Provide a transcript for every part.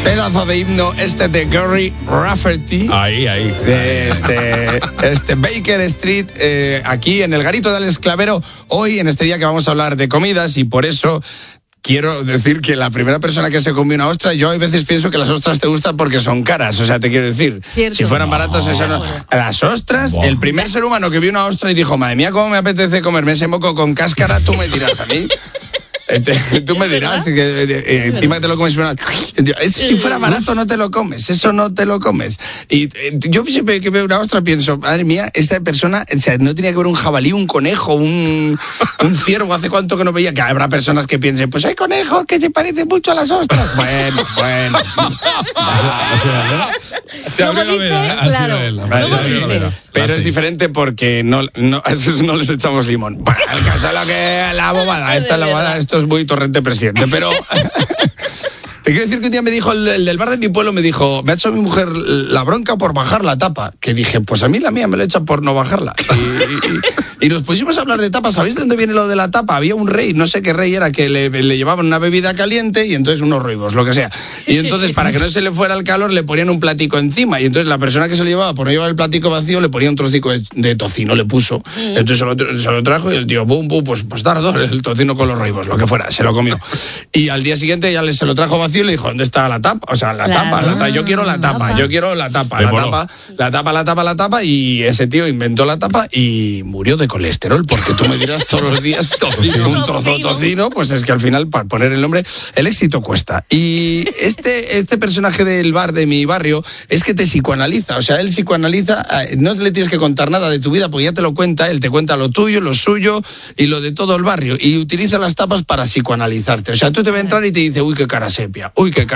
Pedazo de himno de Gary Rafferty. Ahí. De este Baker Street, aquí en el garito de Alex Clavero, hoy en este día que vamos a hablar de comidas, y por eso quiero decir que la primera persona que se comió una ostra, yo a veces pienso que las ostras te gustan porque son caras, o sea, te quiero decir, Cierto. Si fueran baratas, eso no. Las ostras, el primer ser humano que vio una ostra y dijo, madre mía, cómo me apetece comerme ese moco con cáscara, tú me dirás a mí. Tú me dirás que encima te lo comes. Si fuera barato no te lo comes, eso no te lo comes. Y yo siempre que veo una ostra pienso, madre mía, esta persona, o sea, no tenía que ver un jabalí, un conejo, un ciervo. Hace cuánto que no veía. Que habrá personas que piensen, pues hay conejos que se parecen mucho a las ostras. Bueno. Se abrió la veda. Pero es diferente porque no, a esos no les echamos limón. Bueno, el caso es lo que la bobada. Esta es la bobada, esto es muy torrente presidente, pero te quiero decir que un día me dijo el del bar de mi pueblo, me ha hecho mi mujer la bronca por bajar la tapa, que dije, pues a mí la mía me la echan por no bajarla. Y nos pusimos a hablar de tapas. ¿Sabéis de dónde viene lo de la tapa? Había un rey, no sé qué rey era, que le llevaban una bebida caliente y entonces unos ruibos, lo que sea. Y entonces, para que no se le fuera el calor, le ponían un platico encima. Y entonces la persona que se lo llevaba, por no llevar el platico vacío, le ponía un trocico de tocino, le puso. Entonces se lo trajo y el tío, pues tardó el tocino con los ruibos, lo que fuera, se lo comió. Y al día siguiente ya se lo trajo vacío y le dijo, ¿dónde está la tapa? O sea, la tapa, yo quiero la tapa. La tapa. Y ese tío inventó la tapa y murió de colesterol, porque tú me dirás todos los días un trozo de tocino, pues es que al final, para poner el nombre, el éxito cuesta. Y este personaje del bar de mi barrio es que te psicoanaliza, o sea, él psicoanaliza, no le tienes que contar nada de tu vida, porque ya te lo cuenta, él te cuenta lo tuyo, lo suyo y lo de todo el barrio, y utiliza las tapas para psicoanalizarte. O sea, tú te vas a entrar y te dice, uy, qué cara sepia,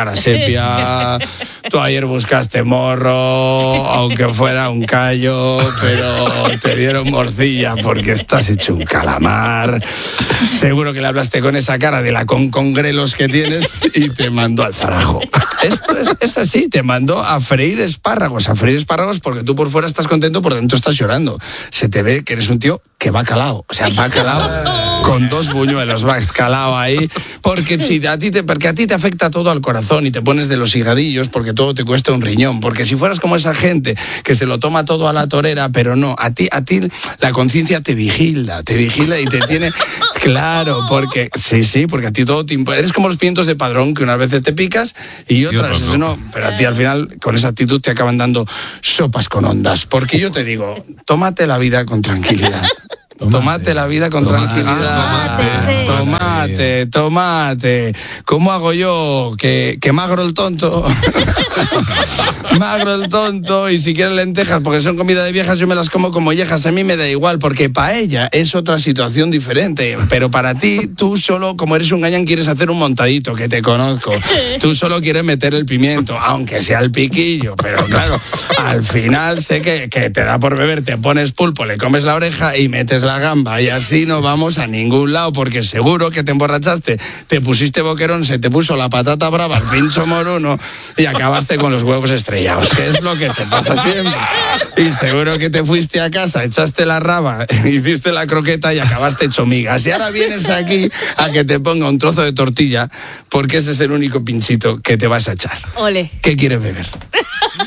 tú ayer buscaste morro, aunque fuera un callo, pero te dieron morcilla porque estás hecho un calamar. Seguro que le hablaste con esa cara de la con grelos que tienes y te mandó al zarajo. Esto es así, te mandó a freír espárragos porque tú por fuera estás contento, por dentro estás llorando. Se te ve que eres un tío que va calado, o sea, va calado con 2 buñuelos, va calado ahí, porque a ti te afecta todo al corazón y te pones de los higadillos porque todo te cuesta un riñón, porque si fueras como esa gente que se lo toma todo a la torera, pero no, a ti la conciencia te vigila y te tiene claro, porque porque a ti todo te eres como los pimientos de Padrón, que unas veces te picas y otras no, pero a ti al final con esa actitud te acaban dando sopas con ondas, porque yo te digo, tómate la vida con tranquilidad. Tómate la vida con tranquilidad. Tómate. ¿Cómo hago yo? Que magro el tonto. Magro el tonto. Y si quieres lentejas, porque son comida de viejas, yo me las como mollejas. A mí me da igual, porque para ella es otra situación diferente. Pero para ti, tú solo, como eres un gañán, quieres hacer un montadito, que te conozco. Tú solo quieres meter el pimiento, aunque sea el piquillo. Pero claro, al final sé que te da por beber, te pones pulpo, le comes la oreja y metes la gamba, y así no vamos a ningún lado, porque seguro que te emborrachaste, te pusiste boquerón, se te puso la patata brava, el pincho moruno y acabaste con los huevos estrellados, que es lo que te pasa siempre. Y seguro que te fuiste a casa, echaste la raba, hiciste la croqueta y acabaste hecho migas. Y ahora vienes aquí a que te ponga un trozo de tortilla, porque ese es el único pinchito que te vas a echar. Ole. ¿Qué quieres beber?